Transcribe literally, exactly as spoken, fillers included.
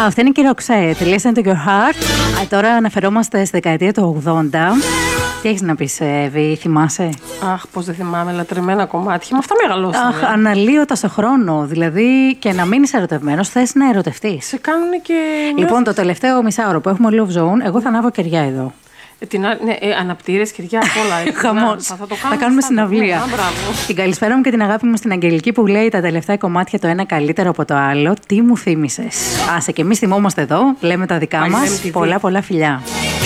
Αυτή είναι και η Roxette. Listen to your heart. Α, τώρα αναφερόμαστε στη δεκαετία του ογδόντα. Τι έχεις να πεις, Εύη, θυμάσαι? Αχ, πώς δεν θυμάμαι, λατρεμένα κομμάτια. Με αυτά μεγαλώσαμε. Αχ, αναλύωτα στο χρόνο. Δηλαδή, και να μείνεις ερωτευμένος, θες να ερωτευτείς. Σε κάνουν και. Λοιπόν, το τελευταίο μισάωρο που έχουμε Love Zone, εγώ θα ανάβω κεριά εδώ. Ε, την, ναι, ε, αναπτήρες, κεριά, απ' όλα. Χαμός. Θα, θα, το θα κάνουμε συναυλία. Ναι, την καλησπέρα μου και την αγάπη μου στην Αγγελική που λέει τα τελευταία κομμάτια το ένα καλύτερο από το άλλο. Τι μου θύμισες. Άσε, και εμείς θυμόμαστε εδώ, λέμε τα δικά μας. Πολλά πολλά φιλιά.